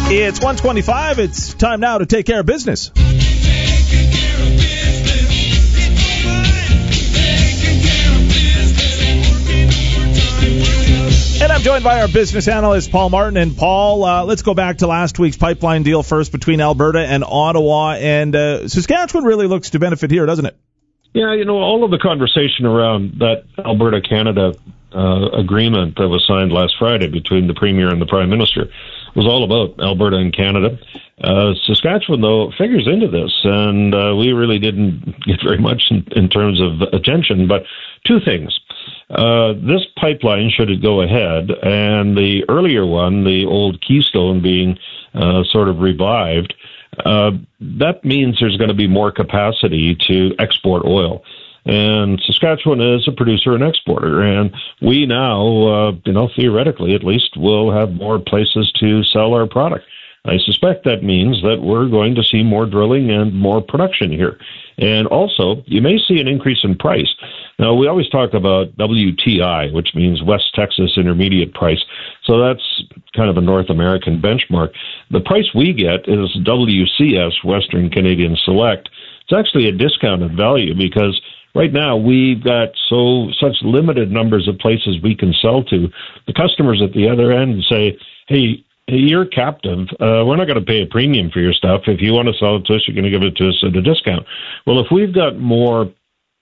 It's 1:25. It's time now to take care of business. And I'm joined by our business analyst, Paul Martin. And Paul, let's go back to last week's pipeline deal first between Alberta and Ottawa. And Saskatchewan really looks to benefit here, doesn't it? Yeah, all of the conversation around that Alberta-Canada agreement that was signed last Friday between the Premier and the Prime Minister was all about Alberta and Canada. Saskatchewan, though, figures into this, and we really didn't get very much in terms of attention. But two things. This pipeline, should it go ahead, and the earlier one, the old Keystone, being sort of revived, that means there's going to be more capacity to export oil. And Saskatchewan is a producer and exporter, and we now, theoretically at least, will have more places to sell our product. I suspect that means that we're going to see more drilling and more production here. And also, you may see an increase in price. Now, we always talk about WTI, which means West Texas Intermediate Price. So that's kind of a North American benchmark. The price we get is WCS, Western Canadian Select. It's actually a discounted value because right now we've got such limited numbers of places we can sell to. The customers at the other end say, hey, you're captive. We're not going to pay a premium for your stuff. If you want to sell it to us, you're going to give it to us at a discount. Well, if we've got more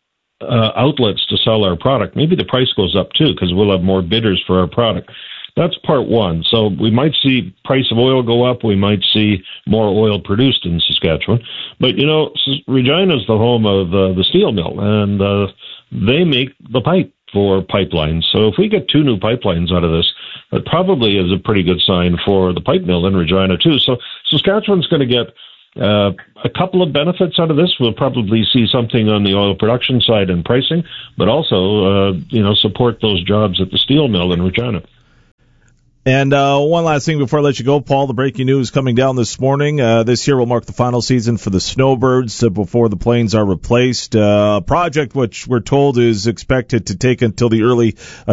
outlets to sell our product, maybe the price goes up too because we'll have more bidders for our product. That's part one. So we might see price of oil go up. We might see more oil produced in Saskatchewan. But, Regina is the home of the steel mill, and they make the pipe for pipelines. So if we get 2 new pipelines out of this, that probably is a pretty good sign for the pipe mill in Regina, too. So Saskatchewan's going to get a couple of benefits out of this. We'll probably see something on the oil production side and pricing, but also, support those jobs at the steel mill in Regina. And one last thing before I let you go, Paul, the breaking news coming down this morning. This year will mark the final season for the Snowbirds before the planes are replaced. A project which we're told is expected to take until the early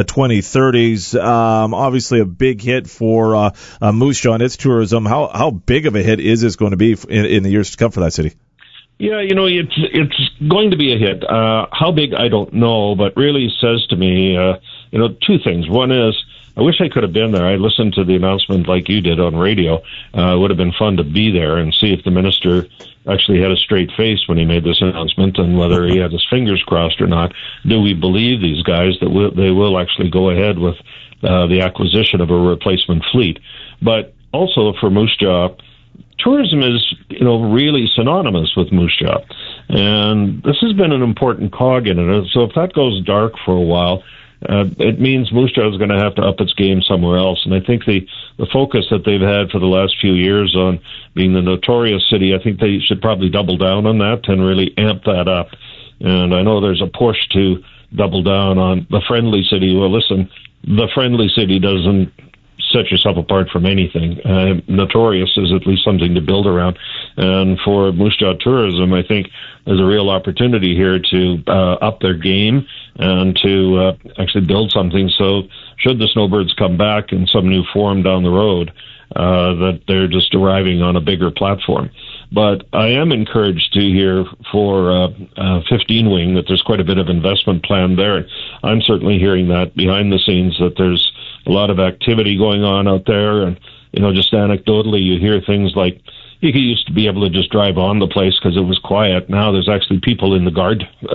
2030s. Obviously a big hit for Moose Jaw and its tourism. How big of a hit is this going to be in the years to come for that city? Yeah, it's going to be a hit. How big, I don't know, but really says to me, two things. One is, I wish I could have been there. I listened to the announcement like you did on radio. It would have been fun to be there and see if the minister actually had a straight face when he made this announcement and whether he had his fingers crossed or not. Do we believe these guys that they will actually go ahead with the acquisition of a replacement fleet? But also for Moose Jaw, tourism is, really synonymous with Moose Jaw. And this has been an important cog in it. So if that goes dark for a while, it means Moose Jaw is going to have to up its game somewhere else. And I think the focus that they've had for the last few years on being the notorious city, I think they should probably double down on that and really amp that up. And I know there's a push to double down on the friendly city. Well, listen, the friendly city doesn't set yourself apart from anything. Notorious is at least something to build around. And for Moose Jaw tourism, I think there's a real opportunity here to up their game and to actually build something. So should the Snowbirds come back in some new form down the road, that they're just arriving on a bigger platform. But I am encouraged to hear for 15 Wing that there's quite a bit of investment planned there. I'm certainly hearing that behind the scenes, that there's a lot of activity going on out there. And, just anecdotally, you hear things like, you used to be able to just drive on the place because it was quiet. Now there's actually people in the guard, at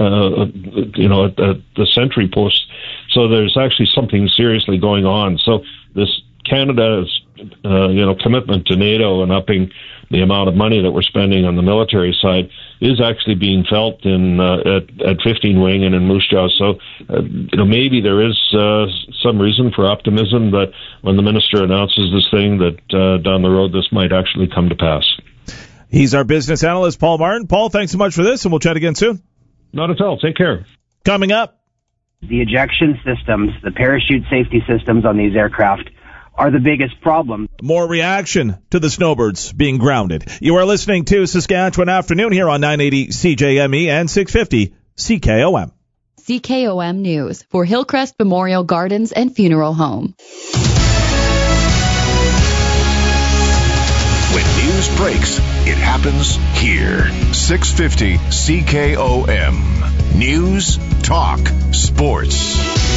the sentry posts. So there's actually something seriously going on. So this Canada's, commitment to NATO and upping the amount of money that we're spending on the military side is actually being felt in at 15 Wing and in Moose Jaw. So, maybe there is some reason for optimism that when the minister announces this thing, that down the road this might actually come to pass. He's our business analyst, Paul Martin. Paul, thanks so much for this, and we'll chat again soon. Not at all. Take care. Coming up, the ejection systems, the parachute safety systems on these aircraft are the biggest problem. More reaction to the Snowbirds being grounded. You are listening to Saskatchewan Afternoon here on 980 CJME and 650 CKOM. CKOM News for Hillcrest Memorial Gardens and Funeral Home. news breaks, it happens here. 650 CKOM. News, talk, sports.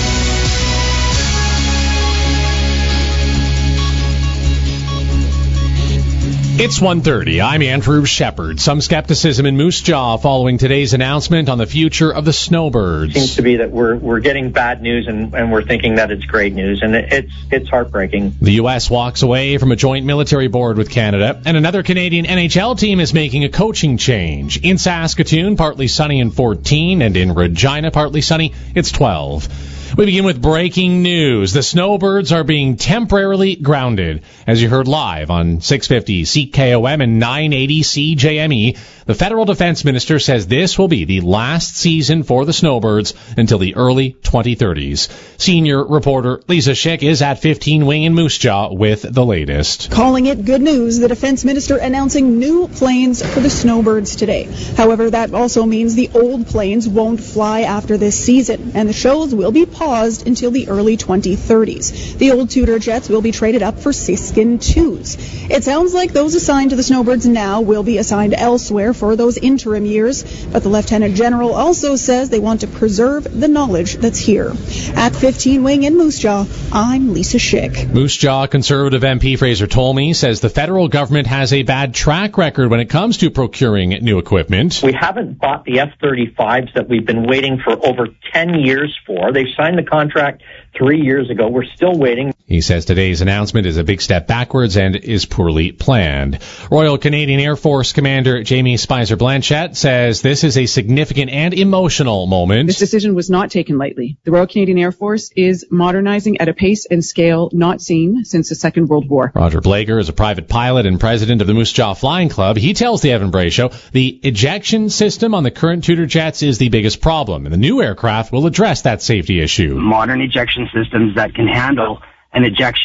It's 1:30. I'm Andrew Shepard. Some skepticism in Moose Jaw following today's announcement on the future of the snowbirds. Seems to be that we're getting bad news and we're thinking that it's great news, and it's heartbreaking. The U.S. walks away from a joint military board with Canada, and another Canadian NHL team is making a coaching change. In Saskatoon, partly sunny and 14, and in Regina, partly sunny, it's 12. We begin with breaking news. The snowbirds are being temporarily grounded. As you heard live on 650 CKOM and 980 CJME, the federal defense minister says this will be the last season for the snowbirds until the early 2030s. Senior reporter Lisa Schick is at 15 Wing in Moose Jaw with the latest. Calling it good news, the defense minister announcing new planes for the snowbirds today. However, that also means the old planes won't fly after this season, and the shows will be paused until the early 2030s. The old Tudor jets will be traded up for Siskin 2s. It sounds like those assigned to the snowbirds now will be assigned elsewhere for those interim years, but the Lieutenant General also says they want to preserve the knowledge that's here. At 15 Wing in Moose Jaw, I'm Lisa Schick. Moose Jaw Conservative MP Fraser Tolmie says the federal government has a bad track record when it comes to procuring new equipment. We haven't bought the F-35s that we've been waiting for over 10 years for. They signed the contract 3 years ago. We're still waiting. He says today's announcement is a big step backwards and is poorly planned. Royal Canadian Air Force Commander Jamie Spicer Blanchette says this is a significant and emotional moment. This decision was not taken lightly. The Royal Canadian Air Force is modernizing at a pace and scale not seen since the Second World War. Roger Blager is a private pilot and president of the Moose Jaw Flying Club. He tells the Evan Bray Show the ejection system on the current Tudor jets is the biggest problem, and the new aircraft will address that safety issue. Modern ejection systems that can handle an ejection